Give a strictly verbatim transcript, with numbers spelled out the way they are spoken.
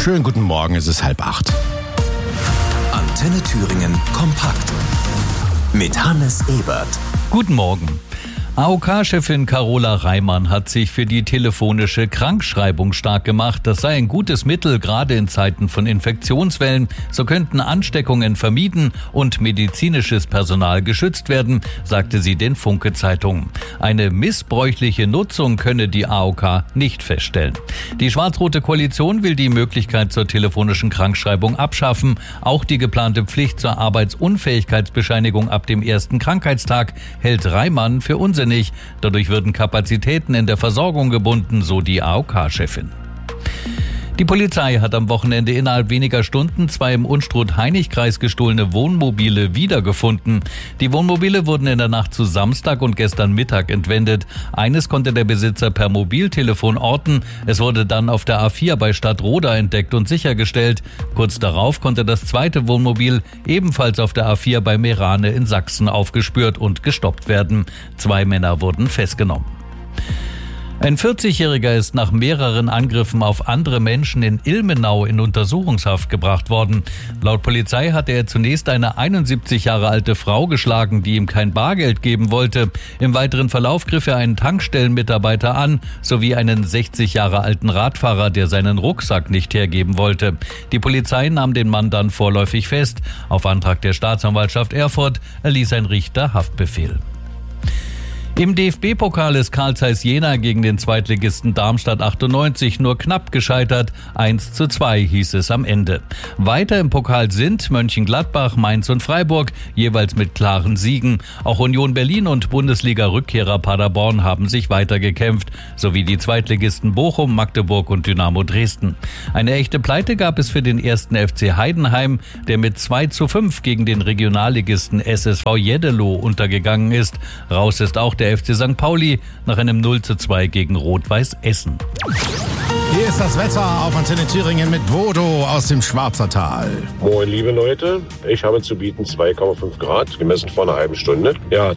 Schönen guten Morgen, es ist halb acht. Antenne Thüringen kompakt mit Hannes Ebert. Guten Morgen. A O K-Chefin Carola Reimann hat sich für die telefonische Krankschreibung stark gemacht. Das sei ein gutes Mittel, gerade in Zeiten von Infektionswellen. So könnten Ansteckungen vermieden und medizinisches Personal geschützt werden, sagte sie den Funke-Zeitungen. Eine missbräuchliche Nutzung könne die A O K nicht feststellen. Die schwarz-rote Koalition will die Möglichkeit zur telefonischen Krankschreibung abschaffen. Auch die geplante Pflicht zur Arbeitsunfähigkeitsbescheinigung ab dem ersten Krankheitstag hält Reimann für unsinnig. Dadurch würden Kapazitäten in der Versorgung gebunden, so die A O K-Chefin. Die Polizei hat am Wochenende innerhalb weniger Stunden zwei im Unstrut-Hainich-Kreis gestohlene Wohnmobile wiedergefunden. Die Wohnmobile wurden in der Nacht zu Samstag und gestern Mittag entwendet. Eines konnte der Besitzer per Mobiltelefon orten. Es wurde dann auf der A vier bei Stadtroda entdeckt und sichergestellt. Kurz darauf konnte das zweite Wohnmobil ebenfalls auf der A vier bei Meerane in Sachsen aufgespürt und gestoppt werden. Zwei Männer wurden festgenommen. Ein vierzigjähriger ist nach mehreren Angriffen auf andere Menschen in Ilmenau in Untersuchungshaft gebracht worden. Laut Polizei hatte er zunächst eine einundsiebzig Jahre alte Frau geschlagen, die ihm kein Bargeld geben wollte. Im weiteren Verlauf griff er einen Tankstellenmitarbeiter an, sowie einen sechzig Jahre alten Radfahrer, der seinen Rucksack nicht hergeben wollte. Die Polizei nahm den Mann dann vorläufig fest. Auf Antrag der Staatsanwaltschaft Erfurt erließ ein Richter Haftbefehl. Im D F B-Pokal ist Carl Zeiss Jena gegen den Zweitligisten Darmstadt achtundneunzig nur knapp gescheitert. eins zu zwei hieß es am Ende. Weiter im Pokal sind Mönchengladbach, Mainz und Freiburg, jeweils mit klaren Siegen. Auch Union Berlin und Bundesliga-Rückkehrer Paderborn haben sich weitergekämpft, sowie die Zweitligisten Bochum, Magdeburg und Dynamo Dresden. Eine echte Pleite gab es für den ersten F C Heidenheim, der mit zwei zu fünf gegen den Regionalligisten S S V Jeddelo untergegangen ist. Raus ist auch der Der F C Sankt Pauli nach einem null zu zwei gegen Rot-Weiß Essen. Hier ist das Wetter auf Antenne Thüringen mit Bodo aus dem Schwarzertal. Moin liebe Leute, ich habe zu bieten zwei Komma fünf Grad, gemessen vor einer halben Stunde. Ja,